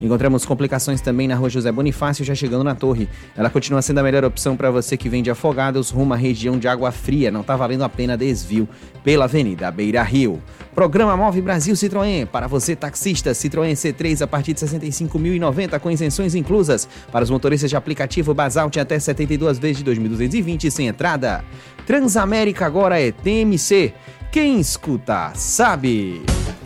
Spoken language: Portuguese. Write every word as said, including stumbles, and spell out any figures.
Encontramos complicações também na rua José Bonifácio, já chegando na Torre. Ela continua sendo a melhor opção para você que vem de Afogados rumo à região de Água Fria. Não está valendo a pena desvio pela Avenida Beira Rio. Programa Move Brasil Citroën. Para você taxista, Citroën C três a partir de sessenta e cinco mil e noventa com isenções inclusas. Para os motoristas de aplicativo Basalt até setenta e duas vezes de dois mil duzentos e vinte sem entrada. Transamérica agora é T M C. Quem escuta, sabe.